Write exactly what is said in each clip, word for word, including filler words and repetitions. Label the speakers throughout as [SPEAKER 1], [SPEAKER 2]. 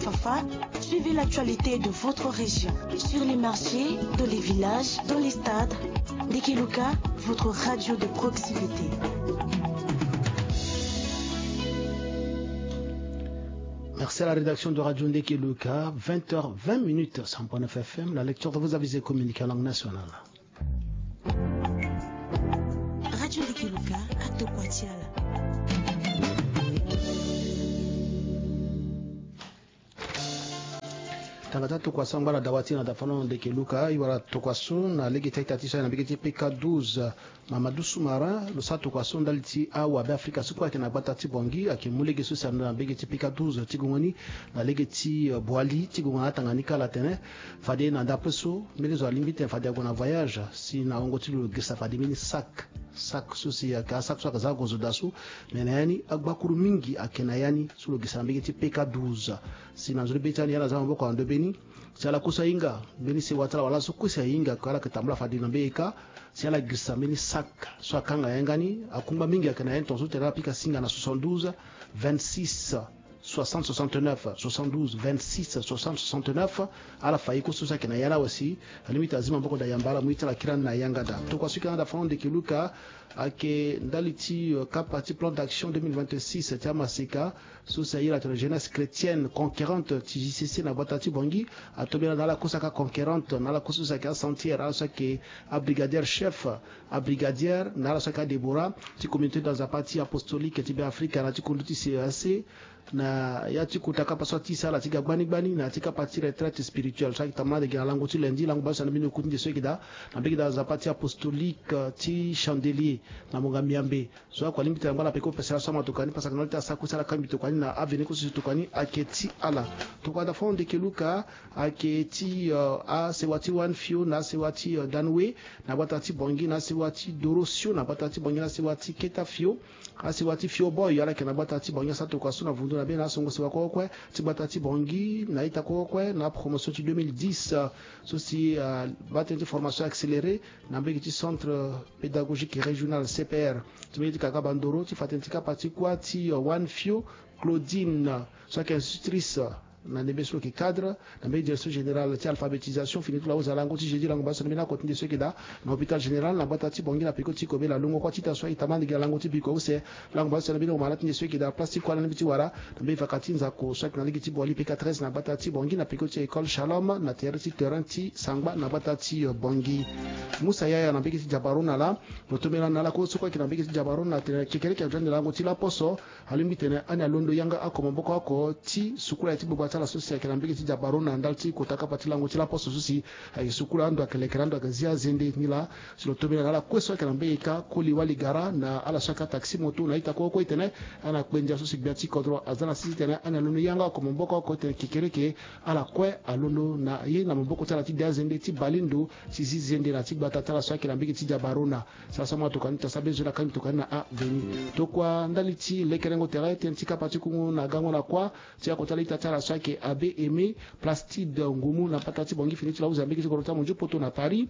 [SPEAKER 1] Fafa, suivez l'actualité de votre région. Sur les marchés, dans les villages, dans les stades. Ndekeluka, votre radio de proximité.
[SPEAKER 2] Merci à la rédaction de Radio Ndekeluka, vingt heures vingt minutes, cent point neuf F M, la lecture de vos avisés communiqués en langue nationale.
[SPEAKER 1] Radio Ndekeluka, à Tokwatiala.
[SPEAKER 2] Tangata Tokwasamba, la Dawati, na Dafano Ndekeluka, Iwara Tokwaso, na Legete Tatisa, na Begete P K douze, Mamadou Soumara, le Sa Tokwaso, Daliti, Awa, Afrika, Sukwa, qui n'a pas Tati Bongi, à qui Moulege Sousa, na Begete P K douze, Tigongoni, na Legeti Boali, Tigongana, Tanganika, la Tene, Fade, na Dapeso, mais les limite, Fade, à voyage, si na Ongoti, le Gessa Fade, mini sac. Sak susi ya ka sak swaka za gozo dasu menayani agbakuru mingi akenayani sulo gisambegeti P K douze sina nzuri betani yana zama boko ando beni sala kusa inga beni se watala wala su kusa inga kala ketambula fadina beka sala gisambeni sak swaka nga yangani akumba mingi akenayani tonso tera pika singa na soixante-douze vingt-six soixante soixante-neuf soixante-douze vingt-six soixante soixante-neuf ala faiko susa kena yana wasi alimita azima boko da yambala muita la kiran na yangada to kwa suka da fond de Kiluka ake ndaliti kapati plan d'action deux mille vingt-six tiama seka susa ira de jeunesse chrétienne conquérante T J C C na batati bongi atobela na la kusaka conquérante na la kususa ka sentir ala sake a brigadier chef a brigadier na la saka Deborah ti communauté dans un parti apostolique ti be Afrika na ti conduiti C A C na yati kutaka paswa tisa la tiga gbani gbani na tika parti retraite spirituelle ça qui t'a demandé gala lango ti lundi lango basa na bino kuti de ceux qui da na bigi da za parti apostolique ti chandelier na mongamiambe so kwa limite ngala peko pesa sa matokani pasa kana ta sa kusala kambi tokani na avenue ko tokani aketi ala to kwa da fond de Kiluka aketi a sewati one fio na sewati danwe na batati bongi na sewati dorosio na batati bongi na sewati keta fio asiwati fio boy yala kena batati bongi sa to kwa suna vundu na bena songo sewa kokwe ti batati bongi na ita kokwe na promotion ti deux mille dix ceci uh, batenti formation accélérée na begi ti centre pédagogique régional C P R ti begi ti kaka bandoro ti fatenti ka pati kwa ti uh, one fio Claudine soit institutrice na nebe so ki cadre na be direction générale ti alphabétisation fini tout la oza lango ti jeudi lango basa na continue ce qui da na hôpital général na batati bongi na piko ti kobe la longo kwa ti ta so itamandi ga lango ti biko se lango basa na bino malati ni ce qui da plastique kwa na biti wara na be vakati nza ko chaque na ligi ti boli P K treize na batati bongi na piko ti école Shalom na terre ti terrain ti sangba na batati bongi Musa yaya na bigi ti jabarona la rotomela na la ko so kwa ki na bigi ti jabarona te kekele ki ajande lango ti la poso alimbi tene ani alondo yanga akoma boko ako ti sukula ti bobo la sosi akela mbiki ti jabarona ndalti kotaka pati lango ti la poso susi ay sukula ando akele kerando akazia zende nila silo tomela ala kweso akela mbiki ka koli wali gara na ala shaka taxi moto na ita ko ko itene ana kwenja susi biati kodro azana sisi tene ana lono yanga ko mboko ko te kikereke ala kwe alono na ye na mboko tala ti dazende ti balindo ti zizende na ti batata la so akela mbiki ti jabarona sasa mo to kanita sabezo la kanito kana a veni to kwa ndaliti lekerengo tere tentika pati kungu na gango na kwa ti akotali tata la so ke abe aimé Plastide Ngumu na patati bongi fini tu la uza mbiki korota monjo poto na Paris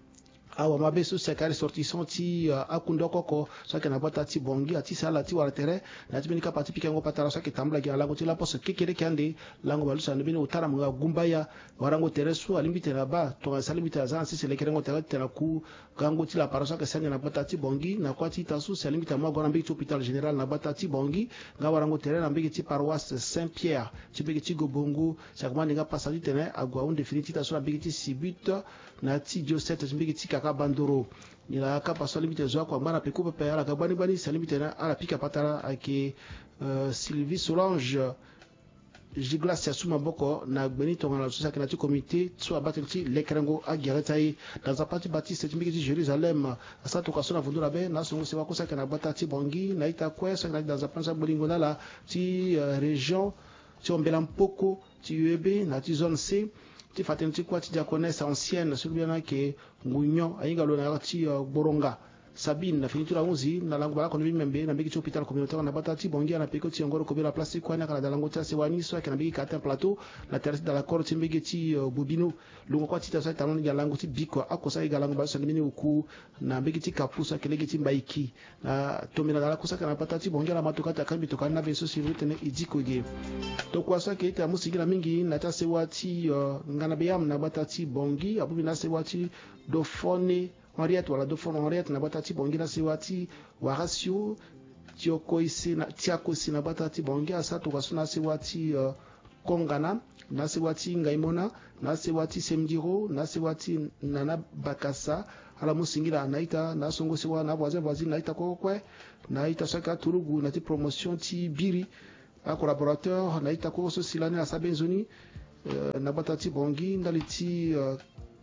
[SPEAKER 2] awa mabe so sekari sortissant ti uh, akundo koko so ke na patati bongi ati sala ti wala tere na ti benika pati pikengo patara so ke tambla ki alango ti la poso kekere kande lango balusa ndebini utara mga gumbaya warango tere so alimbite na ba to salimite azan si selekerengo tere tena ku gango ti la paraso ke sanya na patati bongi na kwa ti tasu salimite ma gona mbiki hôpital général na patati bongi nga warango tere na mbiki ti paroisse Saint-Pierre ti mbiki ti gobongo sakma nga pasali tene agwa un définitif tasu na mbiki ti Sibut na ti diocèse mbiki ti kaka bandoro nila kapa so limite zo kwa ngana peku pepe ala kabani bani salimite na ala pika patara ake uh, Sylvie Solange Jiglas ya suma boko na Benito na sosa kana ti comité so abatilti lekrengo agiretai dans un parti baptiste ti mbiki Jérusalem asa to kasona vundura be na songo se wakosa kana batati bongi na ita kwesa na dans un panza bolingo na la ti uh, région ti ombela mpoko ti U E B na ti zone C ti fatenti kwa ti diaconesse ancienne celui na ke ngunyo ayinga lo na ti uh, boronga Sabine na finitura unzi na lango balako ni membe na bigi hospital communautaire na batati bongia na peko ti ngoro ko bela place kwa na kala dalango ta se wani so kana bigi kata plateau la terrasse de la cour ti bigi ti uh, bobino lungo kwa ti ta sa talon ya lango ti biko akosa ga lango ba so ni uku na bigi ti kapusa kelegi ti mbaiki na tomela dala kosa kana batati bongia la matoka ta kambi to kana beso si rutene idiko ge to kwa so ke ta musigira mingi na ta se wati uh, ngana beyam na batati bongi abu na se wati do fone Henriette wala do fond Henriette na batati bongi na sewati wa ratio tioko isi na tiako si na batati bongi asa to kasuna sewati uh, kongana na sewati ngaimona na sewati semdiro na sewati nana bakasa ala musingira naita na songo sewa na voisin voisin naita kokwe naita saka turugu na ti promotion ti biri a collaborateur naita ko so silane na sabenzoni uh, na batati bongi ndaliti uh,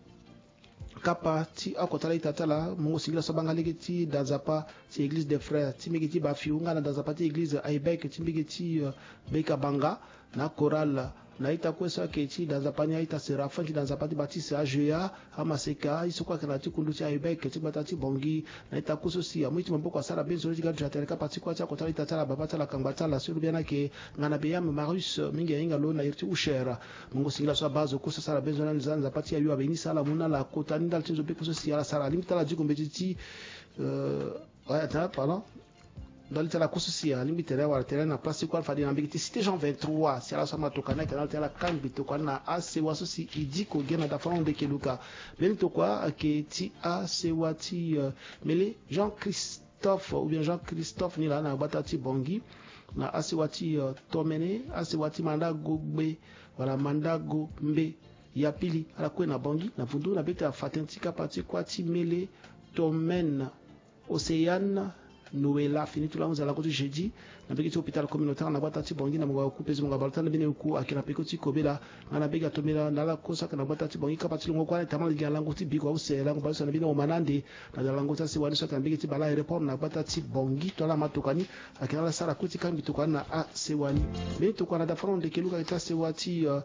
[SPEAKER 2] kapa ti akotala itatala mungu singila sobanga legeti dazapa ti église des frères ti migeti ba fiunga na dazapa ti église Aibek ti migeti uh, beka banga na choral na ita kwesa ke ti dazapa ni ita serafin ti dazapa ti baptiste Agea amaseka isokwa kana ti kundu ti Aibek ti batati bongi na ita kuso si amwiti mboko asala benzo ti gadja tele kapa ti kwa ti akotala itatala baba tala kangbatala sulu biana ke ngana beyam Marius mingi inga lo na irti ushera mungu singila so bazo kuso sala benzo na nzanza pati ya yu abeni sala muna la kota ndal tinzo be kuso si ala sala limita la jiko mbeti euh ouais attends pardon dans la course si à limite là wala terrain na place quoi fadi na bigiti cité Jean vingt-trois si ala sama to kana kana tela kambi to kana ase waso si idiko gena da fond de keluka ben to quoi ke ti ase wati mele Jean Christophe ou bien Jean Christophe ni la na batati bongi na ase wati tomene ase wati mandago gbe wala mandago mbe ya pili ala kwena bongi na vundu na beta fatentika pati kwa ti mele tomen Océane Noëlla fini tout là on a la côté jeudi na begi hôpital communautaire na batati bongi na mwa ku pezi mwa baltana bine ku akina peko ti kobela na begi atomela na la kosa kana batati bongi kapati longo kwa tama li galango ti biko usela ngo balso na bine o manande na galango ta se wani so kana begi ti bala aéroport na batati bongi to la matokani akina la sala kuti kambi to kana a se wani me to kana da front de keluka ta se wati uh,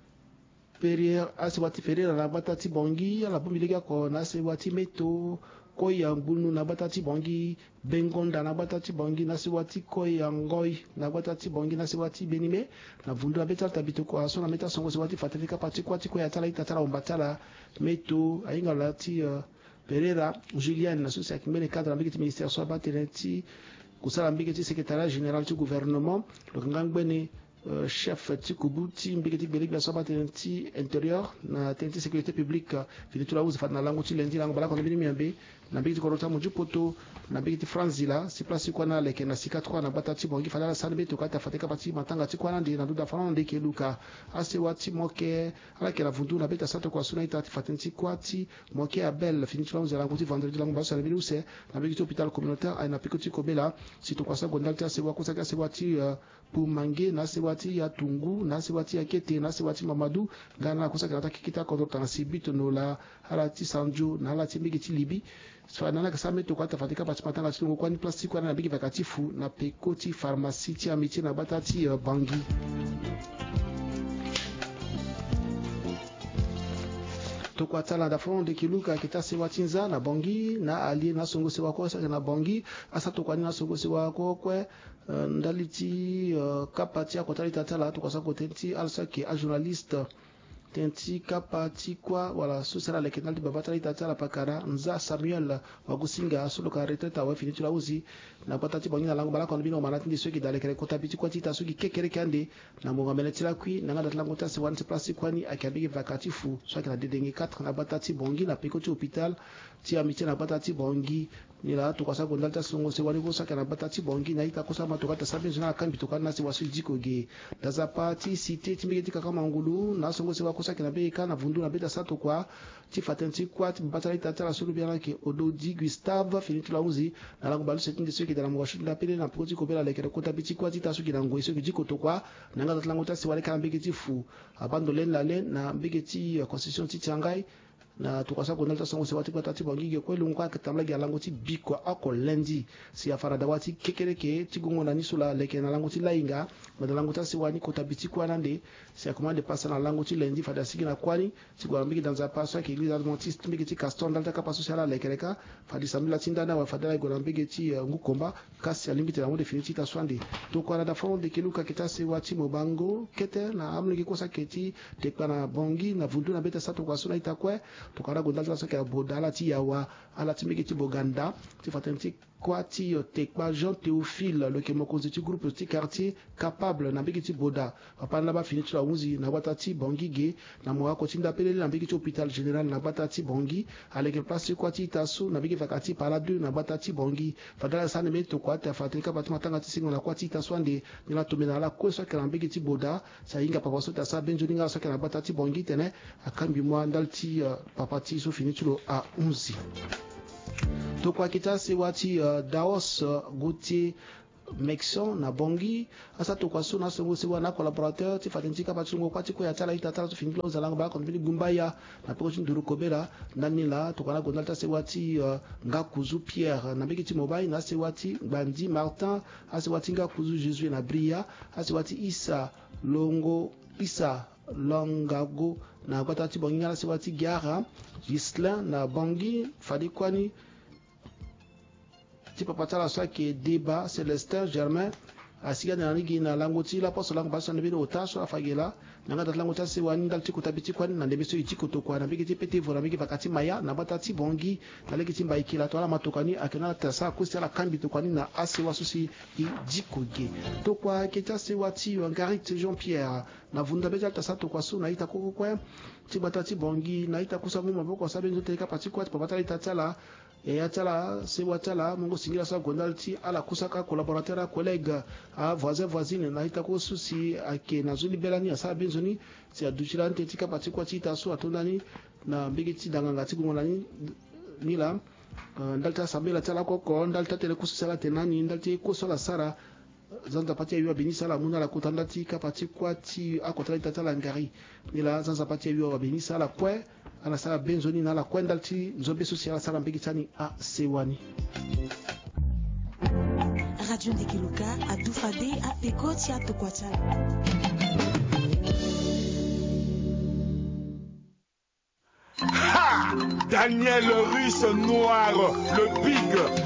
[SPEAKER 2] Perrier asewati Ferreira na batati bongi ala bombilega ko na sewati meto koya ngunu na batati bongi bengonda na batati bongi na sewati koya ngoi na batati bongi na sewati benime na vundu na betal tabito ko aso na meta songo sewati fatrika pati kwati koya tala itatala ombatala meto ainga lati uh, Pereira Julien na sosia kimele cadre ambiki ministère so bateneti kusala ambiki secrétaire général du gouvernement le ngangbene Uh, chef Tikubu ti mbigeti belik la soba tenti intérieur na tenti sécurité publique fini tula uzi fatna langu ti lendi langu balako nabini miambe na mbigeti korota muju poto na mbigeti Franzila si place kwa na leke na sika trois na batati bongi fala sana beto kata fateka pati matanga ti kwa ndi na duda fala ndeke luka ase wati moke ala ke la vundu na beta sato kwa suna ita fatenti kwati moke abel fini tula uzi langu ti vendredi langu basa na biluse na mbigeti hôpital communautaire ay na pikoti kobela sito kwa sa gondal ti ase wakusa ka se wati uh, pour mange na se wati ya tungu na se wati ya kete na se wati Mamadou ngana kusa kana takikita ko to sibito no la halati sanjo na halati mbigiti libi so nana ka sameto kwa tafatika pati matanga tungu kwa ni plastique na bigi vakatifu na pekoti pharmacie ti amitié na batati uh, bangi to kwa tala da fond de kiluka kita se watinza na bongi na ali na songo se wako sa na bongi asa to kwa na songo se wako kwe uh, ndaliti uh, kapati ya kotali tatala to kwa sa kotenti alsa ki a journaliste tenti kapati kwa wala susara le kenal di babata itatala pakara nza Samuel wagusinga solo ka retraite wa fini tula uzi na batati bongi na lango balako bino manati ndi soki dale kere kota biti kwa tita soki kekere kande na monga meletila kui na ngada lango ta se wan se place kwani akabigi vakatifu so akina dedengi quatre na batati bongi na pekoti hôpital ti amitié na batati bongi ni la to kwa sa gondalta songo se wani ko saka na batati bongi na ita kosa matoka ta sabe zona kambi to kana se wasu diko ge daza parti cité timbege tika kama ngulu na songo se wakosa kana be kana vundu na beta sato kwa ti fatenti kwa ti batali tata la sulu biana ke Ododi Gustave finito la uzi na lango balu setingi soki da lango shunda pele na poti ko bela lekere kota biti kwa ti tasu ki lango iso ki diko to kwa na ngada lango ta se wale kana mbege ti fu abando len la len na mbege ti constitution ti Tiangai na tukasa ko ndalta songo se wati kwata ti bongi ko lu kwa katamla ga lango ti biko ako lendi si afara da wati kekereke ti gongo na nisula leke na lango ti lainga na lango ta si wani ko tabiti kwa nande si akomande pasa na lango ti lendi fada sigi na kwani ti go ambiki dans a paso ki église adventiste mbiki ti caston ndalta ka paso sala lekereka fadi samila tinda na wa fada go ambiki ti ngukomba kasi alimbiti na wode finiti ta swandi to kwa na da fond de keluka kita se wati mobango kete na amli ko sa keti te kana bongi na vundu na beta sato kwa suna itakwe to kana go ndalta so ka bodala ti yawa ala ti mbiki ti boganda ti fatenti kwa ti yo tekpa Jean Théophile le ke mokonzi ti groupe ti quartier capable na mbiki ti boda papa na ba fini ti la unzi na bata ti bongi ge na mo ko tinda pelele na mbiki ti hôpital général na bata ti bongi aleke place kwa ti tasu na mbiki vakati pala deux na bata ti bongi fadala sa ne me to kwa ta fatrika batima tanga ti singo na kwa ti tasu ande ni la tomena la ko so ke na mbiki ti boda sa inga papa so ta sa benjo ninga so ke na bata ti bongi tene akambi mo ndal ti uh, papa ti so fini ti lo a unzi to kwa kita se wati uh, Daos uh, Gauthier Mexon na bongi asa to kwa so na so se wana collaborateur ti fatenti ka patsungo kwa ti ko ya tala ita tala to finilo zalanga ba kon bili gumbaya na po chin duru kobela nani la to kana gondalta se wati uh, Ngakuzu Pierre na biki ti mobile na se wati Bandi Martin asa wati Ngakuzu Jésus na Bria asa wati Isa Longo Isa Longago na bata ti bongi na se wati Gara Gislin na bongi fadi kwani ti papa tala so ke débat Célestin Germain asiga na nigi na lango ti la poso lango baso na bino otaso afagela nanga dat lango ta se wani dal ti kutabiti kwani na ndebe so iti kuto kwa na bigi ti pete vora bigi vakati maya na bata ti bongi na leki ti mbai kila to ala matokani akena ta sa kusti ala kambi to kwani na ase waso si i jikoge to kwa keta se wati Ngarit Jean Pierre na vunda beja ta sa to kwa so na ita koko kwa ti bata ti bongi na ita kusa mu maboko sabe nzote ka pati kwa ti papa tala ita tala e atala se watala mungo singira sa gondalti ala kusaka collaborateur collègue a voisin voisine na itako susi ake na zuli belani asa benzoni si aduchilante tika pati kwa tita so atondani na mbigiti danganga tigumolani nila ndalta sabela tala koko ndalta tele kusala tenani ndalti kusala sara zanza pati yo benisa la muna la kutandati ka pati kwa ti akotala tala ngari nila zanza pati yo benisa la kwe ana sala benzoni na la kwenda ti nzombe social sala mbigi tani a sewani
[SPEAKER 1] Radio Ndekeluka a Dufade a Pekoti a Tokwatala.
[SPEAKER 3] Ha! Daniel le russe noir, le big